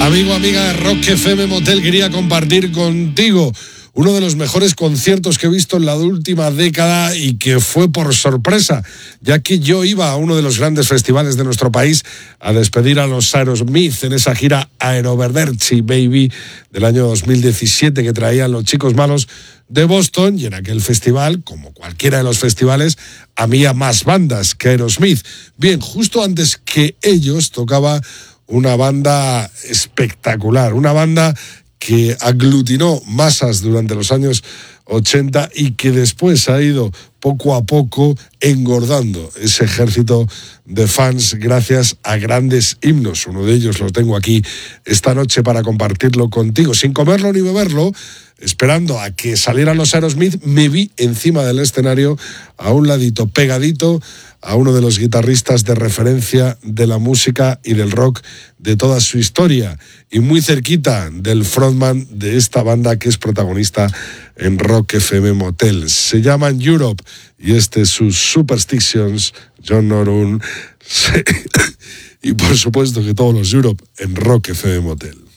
Amigo, amiga de Rock FM Motel, quería compartir contigo uno de los mejores conciertos que he visto en la última década y que fue por sorpresa, ya que yo iba a uno de los grandes festivales de nuestro país a despedir a los Aerosmith en esa gira Aeroverderci Baby del año 2017 que traían los Chicos Malos de Boston, y en aquel festival, como cualquiera de los festivales, había más bandas que Aerosmith. Bien, justo antes que ellos tocaba una banda espectacular, una banda que aglutinó masas durante los años 80 y que después ha ido poco a poco engordando ese ejército de fans gracias a grandes himnos. Uno de ellos lo tengo aquí esta noche para compartirlo contigo. Sin comerlo ni beberlo, esperando a que salieran los Aerosmith, me vi encima del escenario, a un ladito, pegadito a uno de los guitarristas de referencia de la música y del rock de toda su historia, y muy cerquita del frontman de esta banda que es protagonista en Rock FM Motel. Se llaman Europe y este es sus Superstitions, John Norum. Y por supuesto que todos los Europe en Rock FM Motel.